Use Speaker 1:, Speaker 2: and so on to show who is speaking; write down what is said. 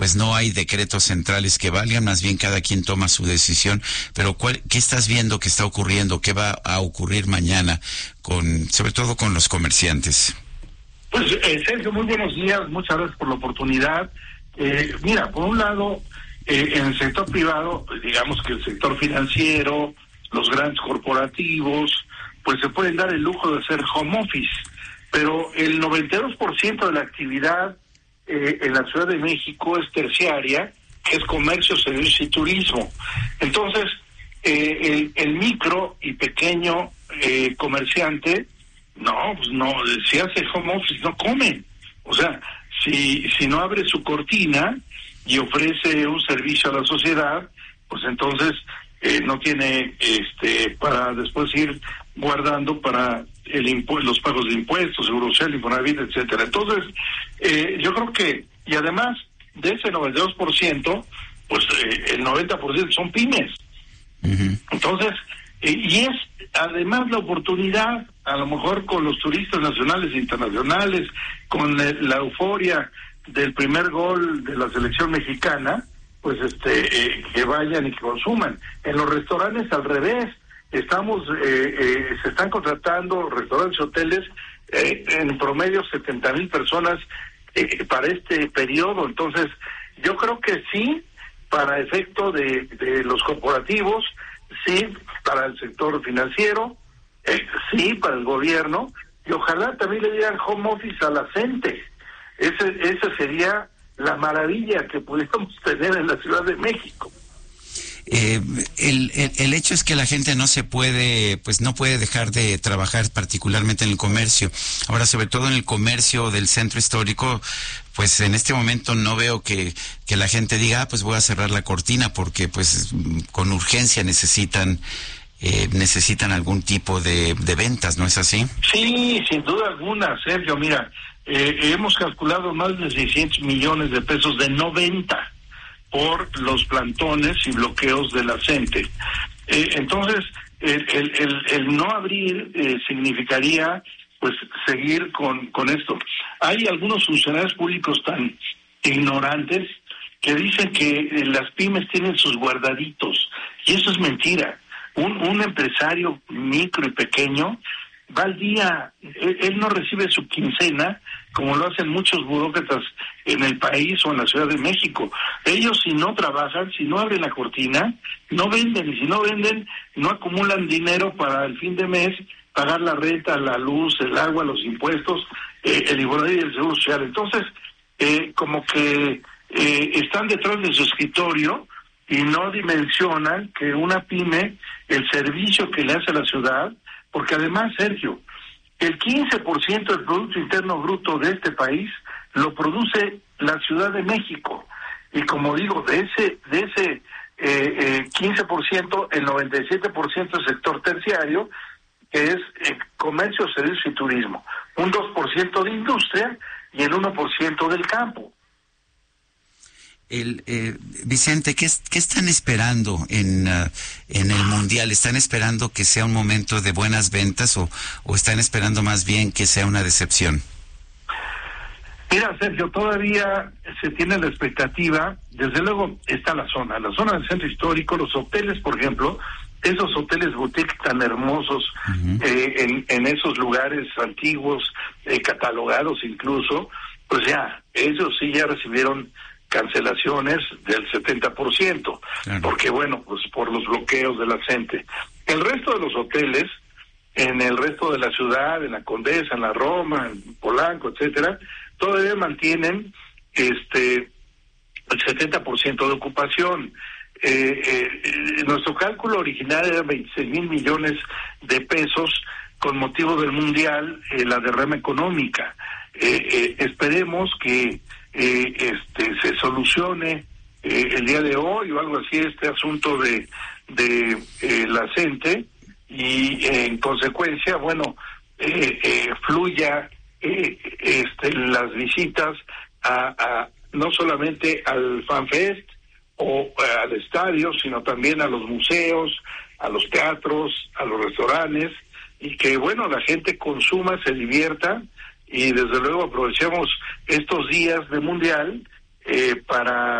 Speaker 1: pues no hay decretos centrales que valgan, más bien cada quien toma su decisión. Pero ¿qué estás viendo que está ocurriendo? ¿Qué va a ocurrir mañana sobre todo con los comerciantes?
Speaker 2: Pues Sergio, muy buenos días, muchas gracias por la oportunidad. Mira, por un lado, en el sector privado, digamos que el sector financiero, los grandes corporativos, pues se pueden dar el lujo de hacer home office, pero el 92% de la actividad en la Ciudad de México es terciaria, que es comercio, servicios y turismo. Entonces, el micro y pequeño comerciante, pues no, si hace home office no come. O sea, si no abre su cortina y ofrece un servicio a la sociedad, pues entonces no tiene para después ir guardando para los pagos de impuestos, Seguro Social, Infonavit, etcétera. Entonces, yo creo que, y además de ese 92%, pues el 90% son pymes. Uh-huh. Entonces, y es además la oportunidad, a lo mejor con los turistas nacionales e internacionales, con la euforia del primer gol de la selección mexicana, pues que vayan y que consuman. En los restaurantes al revés, se están contratando restaurantes y hoteles, en promedio 70,000 personas para este periodo. Entonces, yo creo que sí, para efecto de los corporativos, sí, para el sector financiero, sí, para el gobierno, y ojalá también le dieran home office a la gente. Esa sería la maravilla que pudiéramos tener en la Ciudad de México.
Speaker 1: El hecho es que la gente no puede dejar de trabajar, particularmente en el comercio. Ahora, sobre todo en el comercio del centro histórico, pues en este momento no veo que la gente diga, pues voy a cerrar la cortina, porque pues con urgencia necesitan algún tipo de ventas, ¿no es así?
Speaker 2: Sí, sin duda alguna, Sergio. Mira, hemos calculado más de 600 millones de pesos de no venta por los plantones y bloqueos de la CENTE. Entonces, el no abrir significaría pues seguir con esto. Hay algunos funcionarios públicos tan ignorantes que dicen que las pymes tienen sus guardaditos, y eso es mentira. Un empresario micro y pequeño va al día, él no recibe su quincena como lo hacen muchos burócratas en el país o en la Ciudad de México. Ellos, si no trabajan, si no abren la cortina, no venden, y si no venden, no acumulan dinero para el fin de mes pagar la renta, la luz, el agua, los impuestos, el Infonavit y el Seguro Social. Entonces, como que están detrás de su escritorio y no dimensionan que una pyme, el servicio que le hace a la ciudad, porque además, Sergio, el 15% del Producto Interno Bruto de este país lo produce la Ciudad de México. Y como digo, de ese 15%, el 97% es sector terciario, que es comercio, servicios y turismo. Un 2% de industria y el 1% del campo.
Speaker 1: Vicente, ¿qué están esperando en el Mundial? ¿Están esperando que sea un momento de buenas ventas o están esperando más bien que sea una decepción?
Speaker 2: Mira, Sergio, todavía se tiene la expectativa. Desde luego está la zona del centro histórico, los hoteles, por ejemplo, esos hoteles boutique tan hermosos, uh-huh, en esos lugares antiguos, catalogados incluso, pues ya, ellos sí ya recibieron cancelaciones del 70%, claro, porque bueno, pues por los bloqueos de la gente. El resto de los hoteles, en el resto de la ciudad, en la Condesa, en la Roma, en Polanco, etcétera, todavía mantienen el 70% de ocupación. Nuestro cálculo original era 26,000 millones de pesos con motivo del Mundial, la derrama económica. Esperemos que se solucione el día de hoy o algo así este asunto de la CENTE, y en consecuencia, bueno, fluya las visitas a no solamente al FanFest o al estadio, sino también a los museos, a los teatros, a los restaurantes, y que bueno, la gente consuma, se divierta, y desde luego aprovechemos estos días de Mundial para